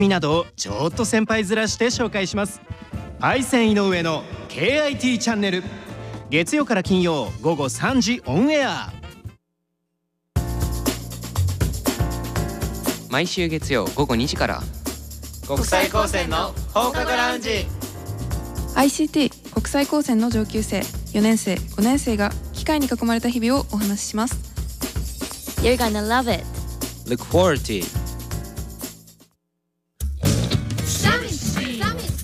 などをちょっと先輩ずらして紹介します。パイセン井上の KIT チャンネル、月曜から金曜午後3時オンエア。 毎週月曜午後2時から国際高専の放課後ラウンジ。 ICT 国際高専の上級生4年生5年生が機械に囲まれた日々をお話しします。 You're gonna love it. Look forward to it.